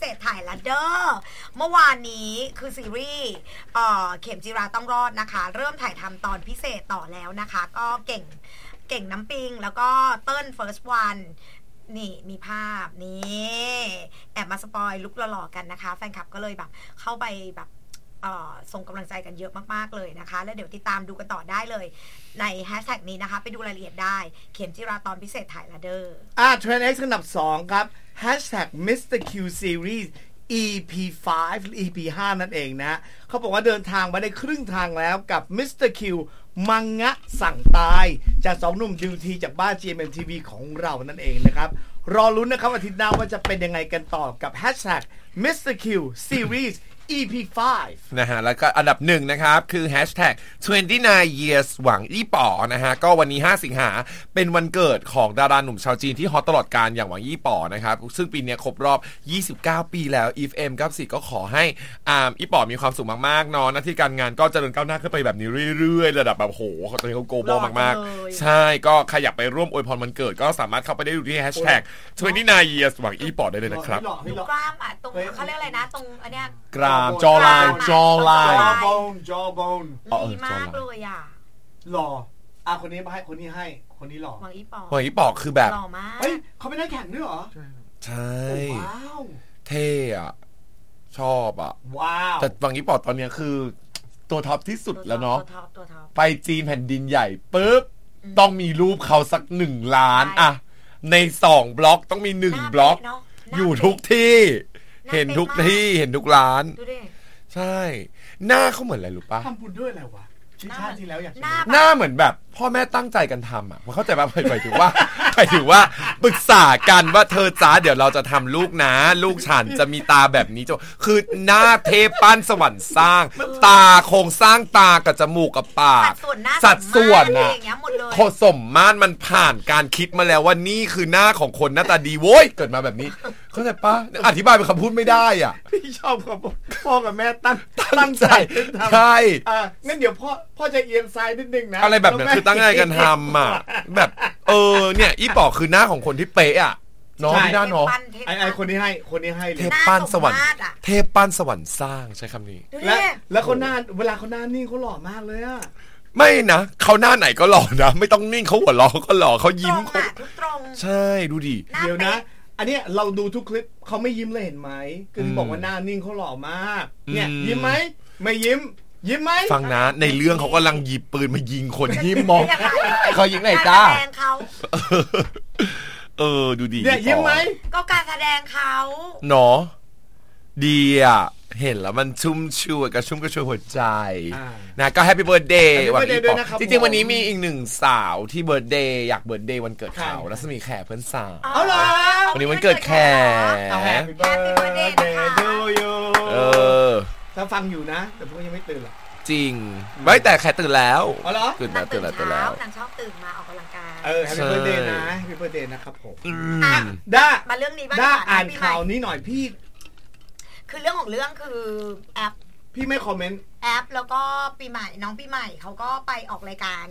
ษถ่ายละเด้อเมื่อวานนี้คือซีรีส์เข็มจิราต้องรอดนะคะเริ่มถ่ายทำตอนพิเศษต่อแล้วนะคะก็เก่งน้ำปิงแล้วก็เติ้ล first one นี่มีภาพนี่แอบมาสปอยลุคหล่อๆกันนะคะแฟนคลับก็เลยแบบเข้าไปแบบส่งกำลังใจกันเยอะมากๆเลยนะคะแล้วเดี๋ยวติดตามดูกันต่อได้เลยในแฮชแท็กนี้นะคะไปดูรายละเอียดได้เข็มจิราตอนพิเศษถ่ายละเด้อ Trend X อันดับ2ครับ Hashtag Mr. Q Series EP 5 หรือ EP 5 นั่นเองนะเขาบอกว่าเดินทางมาได้ครึ่งทางแล้วกับ Mr. Q มังงะสั่งตายจาก2หนุ่มดิวทีจากบ้าน GMMTV ของเรานั่นเองนะครับรอลุ้นนะครับอาทิตย์หน้าว่าจะเป็นยังไงกันต่อกับ Hashtag Mr. Q Series EP 5 นะฮะแล้วก็อันดับ1นะครับคือ Hashtag 29 years หวังอี้ป๋อนะฮะก็วันนี้5สิงหาเป็นวันเกิดของดาราหนุ่มชาวจีนที่ฮอตตลอดกาลอย่างหวังอี้ป๋อนะครับซึ่งปีนี้ครบรอบ29ปีแล้ว EFM 94ก็ขอให้อี้ป๋อมีความสุขมากๆเนาะหน้าที่การงานก็เจริญก้าวหน้าขึ้นไปแบบนี้เรื่อยๆระดับแบบโหตอนนี้เขาโกลบอลมากๆใช่ก็ใครอยากไปร่วมอวยพรวันเกิดก็สามารถเข้าไปได้ดูที่ Hashtag 29 years หวังอี้ป๋อได้เลยนะครับดูกล้ามตรงเขาเรียกอะไรนะตรงอันเนี้ยกรามจอลาย Jawbone ดีมากเลยอ่ะหล่อคนนี้ให้คนนี้หล่อหวังอี้ป๋อคือแบบหล่อมากเฮ้ยเขาเป็นนักแข่งด้วยเหรอใช่ว้าวเท่อะชอบอะว้าวแต่หวังอี้ป๋อตอนนี้คือตัวท็อปที่สุดแล้วเนาะตัวท็อปไปจีนแผ่นดินใหญ่ปุ๊บต้องมีรูปเขาสัก1 ล้านอะใน2 บล็อกต้องมี1 บล็อกอยู่ทุกที่เห็นทุกที่เห็นทุกร้านใช่หน้าเขาเหมือนอะไรรู้ปะทำบุญด้วยอะไรวะชิ้นชาติที่แล้วอยากหน้าเหมือนแบบพ่อแม่ตั้งใจกันทำอ่ะมันเข้าใจป่ะหมายถึงว่าปรึกษากันว่าเธอจ้าเดี๋ยวเราจะทำลูกนะลูกฉันจะมีตาแบบนี้จ้ะคือหน้าเทพปั้นสวรรค์สร้างตาโครงสร้างตากับจมูกกับปากสัดส่วนนะโคสมมาตรมันผ่านการคิดมาแล้วว่านี่คือหน้าของคนหน้าตาดีโว้ยเกิดมาแบบนี้เข้าใจปะอธิบายเป็นคำพูดไม่ได้อ่ะพี่ชอบคำพ่อกับแม่ตั้งใจใช่งั้นเดี๋ยวพ่อจะเอียงซ้ายนิดนึงนะอะไรแบบนั้นคือตั้งใจกันทำอ่ะแบบเนี่ยอีป๋อคือหน้าของคนที่เป๊ะอ่ะน้องที่หน้าน้องไอคนนี้ให้เทพปั้นสวรรค์เทพปั้นสวรรค์สร้างใช้คำนี้แล้วเขาหน้าเวลาเขาหน้านิ่งเขาหล่อมากเลยอ่ะไม่นะเขาหน้าไหนก็หล่อนะไม่ต้องนิ่งเขาหัวเราะก็หล่อเขายิ้มเขาใช่ดูดิเดี๋ยวนะอันนี้เราดูทุกคลิปเขาไม่ยิ้มเลยเห็นไหมคือบอกว่าหน้านิ่งเขาหล่อมากเนี่ยยิ้มไหมไม่ยิ้มไหมฟังนะในเรื่องเขากำลังหยิบปืนมายิงคนยิ้มมองเขายิงไหนจ้าดูดีเนี่ยยิ้มไหมก็การแสดงเขาเนาะดีอ่ะเห็นแล้วมันชุ่มชื่นกระชุ่มกระชวยหัวใจนะก็แฮปปี้เบิร์ธเดย์วันนี้จริงๆวันนี้มีอีก1 สาวที่เบิร์ธเดย์อยากเบิร์ธเดย์วันเกิดเขารัศมีแขเพื่อนสาววันนี้วันเกิดแขแฮปปี้เบิร์ธเดย์ทูยูถ้าฟังอยู่นะแต่พวกยังไม่ตื่นหรอกจริงไม่แต่แขตื่นแล้วตื่นแล้วนางชอบตื่นมาออกกำลังกายแฮปปี้เบิร์ธเดย์นะแฮปปี้เบิร์ธเดย์นะครับผมมาเรื่องนี้บ้างอ่านข่าวนี้หน่อยพี่คือเรื่องของเรื่องคือแอปพี่ไม่คอมเมนต์แอปแล้วก็ปีใหม่น้องปีใหม่เขาก็ไปออกรายการ